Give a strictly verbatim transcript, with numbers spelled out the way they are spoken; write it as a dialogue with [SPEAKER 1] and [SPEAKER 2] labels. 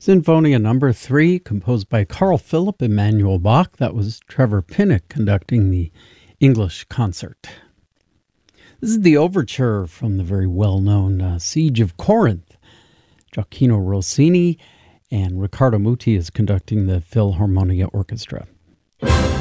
[SPEAKER 1] Sinfonia number three, composed by Carl Philipp Emanuel Bach. That was Trevor Pinnock conducting the English concert. This is the overture from the very well-known uh, Siege of Corinth. Gioacchino Rossini and Riccardo Muti is conducting the Philharmonia Orchestra.